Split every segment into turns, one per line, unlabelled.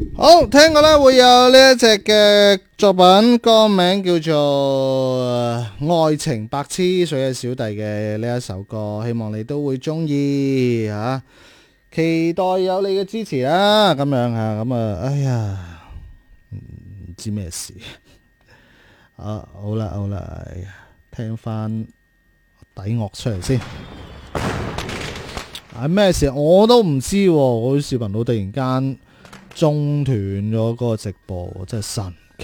好，聽過咧會有呢一隻嘅作品，歌名叫做愛情白痴，水野小弟嘅呢一首歌，希望你都會中意吓，期待有你嘅支持啦，咁樣吓，咁啊，哎呀，唔知咩事啊，好啦，哎呀，聽翻底樂出嚟先。係咩事？我都唔知喎，我啲視頻佬突然間中斷咗嗰個直播，真係神奇，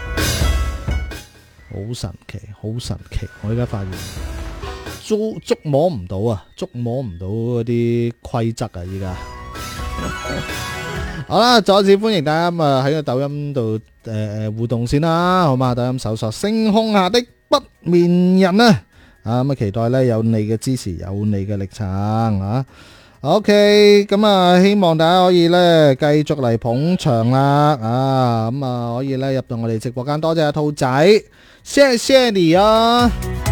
好神奇，好神奇！我而家發現捉摸唔到啊，捉摸唔到嗰啲規則啊！依家好啦，再次歡迎大家喺個抖音度互動先啦，好嘛？抖音搜索星空下的不眠人啊！咁期待咧有你嘅支持，有你嘅力撐啊！OK，咁希望大家可以咧繼續嚟捧場啦，可以咧入到我哋直播間，多謝阿兔仔，謝謝你啊！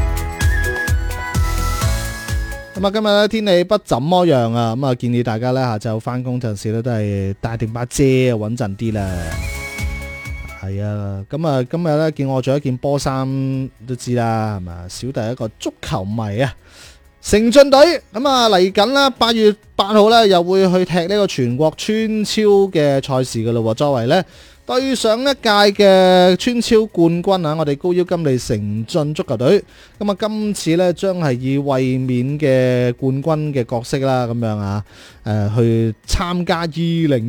咁今日咧天氣不怎麼樣啊，建議大家咧下晝翻工陣時咧都係帶定把遮穩陣啲啦。係啊，咁今日咧見我着一件波衫都知啦，係嘛？小弟一個足球迷啊，成進隊嚟緊啦，8月8號咧又會去踢呢個全國村超嘅賽事噶咯，作為咧對上一屆嘅村超冠軍啊，我哋高腰金利成進足球隊，今次咧將係以衛冕嘅冠軍嘅角色啦，咁樣去參加20